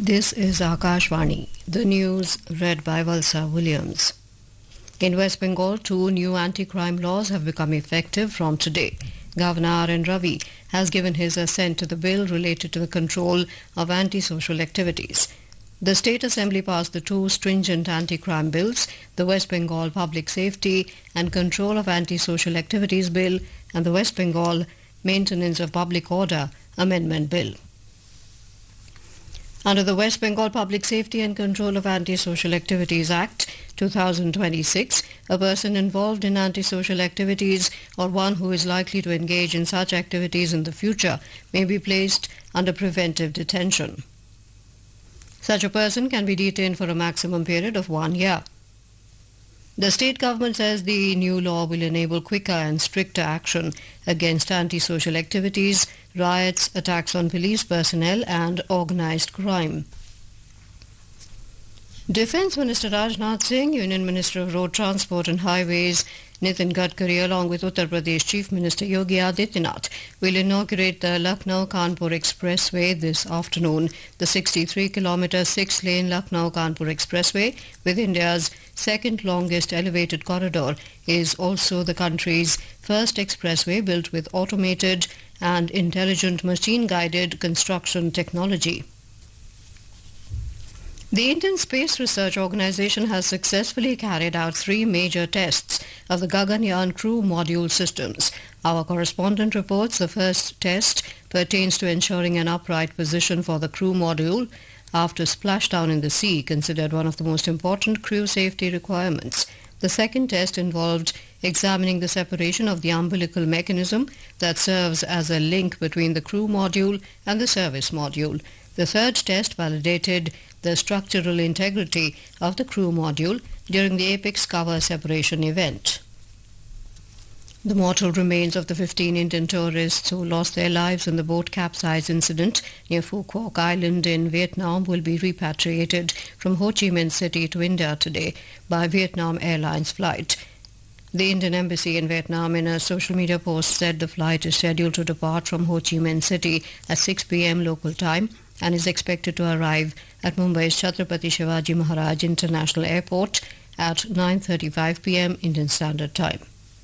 This is Akashvani. The news read by Valsa Williams. In West Bengal, 2 new anti-crime laws have become effective from today. Governor R.N. Ravi has given his assent to the bill related to the control of antisocial activities. The State Assembly passed the 2 stringent anti-crime bills, the West Bengal Public Safety and Control of Antisocial Activities Bill and the West Bengal Maintenance of Public Order Amendment Bill. Under the West Bengal Public Safety and Control of Antisocial Activities Act 2026, a person involved in antisocial activities or one who is likely to engage in such activities in the future may be placed under preventive detention. Such a person can be detained for a maximum period of 1 year. The state government says the new law will enable quicker and stricter action against antisocial activities, riots, attacks on police personnel and organised crime. Defence Minister Rajnath Singh, Union Minister of Road Transport and Highways Nitin Gadkari along with Uttar Pradesh Chief Minister Yogi Adityanath will inaugurate the Lucknow-Kanpur Expressway this afternoon. The 63-kilometre 6-lane Lucknow-Kanpur Expressway, with India's second longest elevated corridor, is also the country's first expressway built with automated and intelligent machine-guided construction technology. The Indian Space Research Organisation has successfully carried out 3 major tests of the Gaganyaan crew module systems. Our correspondent reports the first test pertains to ensuring an upright position for the crew module after splashdown in the sea, considered one of the most important crew safety requirements. The second test involved examining the separation of the umbilical mechanism that serves as a link between the crew module and the service module. The third test validated the structural integrity of the crew module during the Apex cover separation event. The mortal remains of the 15 Indian tourists who lost their lives in the boat capsize incident near Phu Quoc Island in Vietnam will be repatriated from Ho Chi Minh City to India today by Vietnam Airlines flight. The Indian Embassy in Vietnam in a social media post said the flight is scheduled to depart from Ho Chi Minh City at 6 p.m. local time and is expected to arrive at Mumbai's Chhatrapati Shivaji Maharaj International Airport at 9:35 p.m. Indian Standard Time.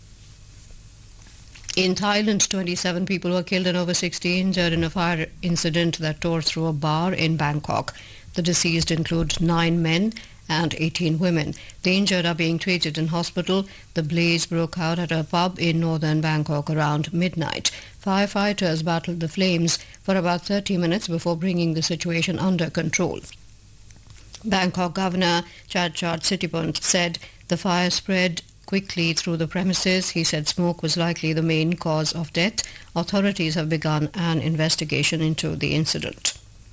In Thailand, 27 people were killed and over 60 injured in a fire incident that tore through a bar in Bangkok. The deceased include 9 men and 18 women. The injured are being treated in hospital. The blaze broke out at a pub in northern Bangkok around midnight. Firefighters battled the flames for about 30 minutes before bringing the situation under control. Bangkok Governor Chadchart Sitipont said the fire spread quickly through the premises. He said smoke was likely the main cause of death. Authorities have begun an investigation into the incident.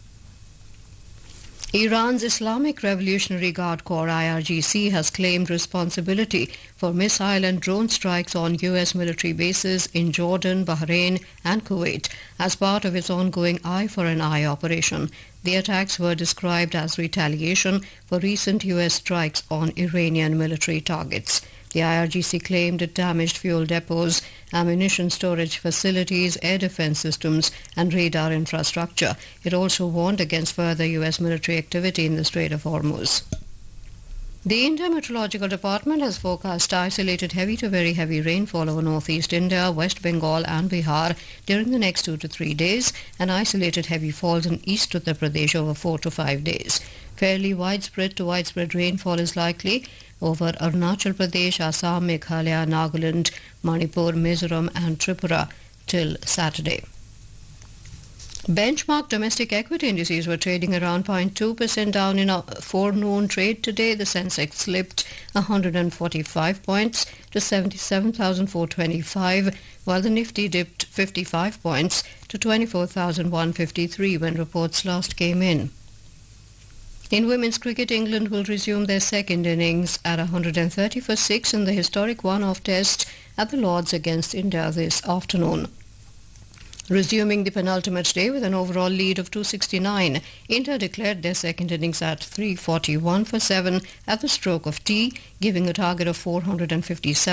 Iran's Islamic Revolutionary Guard Corps IRGC has claimed responsibility for missile and drone strikes on U.S. military bases in Jordan, Bahrain and Kuwait as part of its ongoing Eye for an Eye operation. The attacks were described as retaliation for recent U.S. strikes on Iranian military targets. The IRGC claimed it damaged fuel depots, ammunition storage facilities, air defense systems and radar infrastructure. It also warned against further U.S. military activity in the Strait of Hormuz. The India Meteorological Department has forecast isolated heavy to very heavy rainfall over northeast India, West Bengal and Bihar during the next 2 to 3 days and isolated heavy falls in East Uttar Pradesh over 4 to 5 days. Fairly widespread to widespread rainfall is likely over Arunachal Pradesh, Assam, Meghalaya, Nagaland, Manipur, Mizoram and Tripura till Saturday. Benchmark domestic equity indices were trading around 0.2% down in a forenoon trade today. The Sensex slipped 145 points to 77,425, while the Nifty dipped 55 points to 24,153 when reports last came in. In women's cricket, England will resume their second innings at 130 for 6 in the historic one-off test at the Lords against India this afternoon. Resuming the penultimate day with an overall lead of 269, India declared their second innings at 341 for 7 at the stroke of tea, giving a target of 457